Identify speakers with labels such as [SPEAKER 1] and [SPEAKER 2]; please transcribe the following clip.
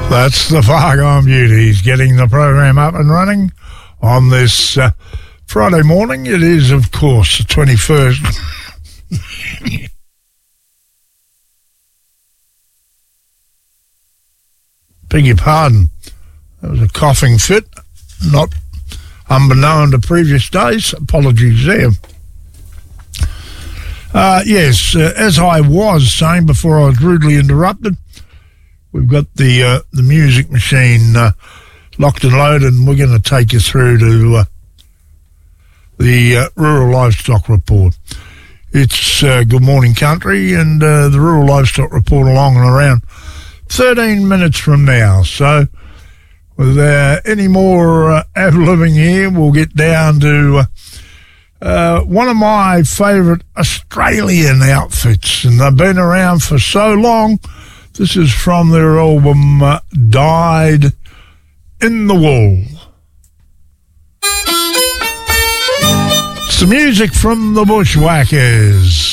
[SPEAKER 1] That's the Fargone Beauties getting the program up and running on this Friday morning. It is, of course, the 21st. Beg your pardon. That was a coughing fit, not unbeknown to previous days. Apologies there. Yes, as I was saying before I was rudely interrupted, we've got the music machine locked and loaded, and we're going to take you through to the Rural Livestock Report. It's Good Morning Country, and the Rural Livestock Report along and around 13 minutes from now. So without any more ad-libbing here, we'll get down to one of my favourite Australian outfits, and they've been around for so long. This is from their album Dyed in the Wool. It's the music from the Bushwhackers.